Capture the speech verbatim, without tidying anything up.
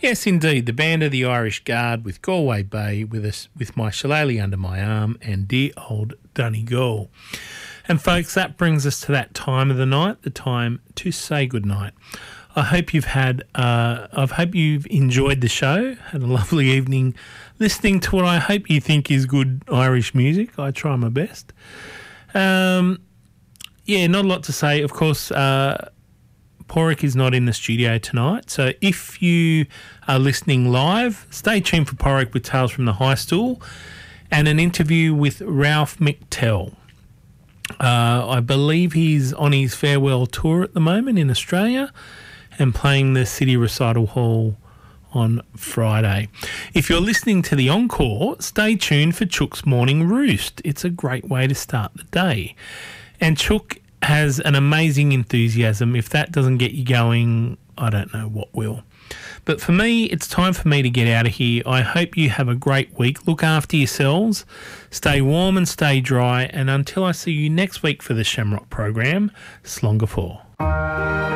Yes, indeed, the band of the Irish Guard with Galway Bay with us, with my shillelagh under my arm and dear old Donegal. And folks, that brings us to that time of the night, the time to say goodnight. I hope you've had, uh, I hope you've enjoyed the show, had a lovely evening listening to what I hope you think is good Irish music. I try my best. Um, yeah, not a lot to say. Of course, uh, Porrick is not in the studio tonight, so if you are listening live, stay tuned for Porrick with Tales from the High Stool and an interview with Ralph McTell. Uh, I believe he's on his farewell tour at the moment in Australia and playing the City Recital Hall on Friday. If you're listening to the encore, stay tuned for Chook's Morning Roost. It's a great way to start the day. And Chook has an amazing enthusiasm. If that doesn't get you going, I don't know what will. But for me, it's time for me to get out of here. I hope you have a great week. Look after yourselves. Stay warm and stay dry. And until I see you next week for the Shamrock program, Slonga four.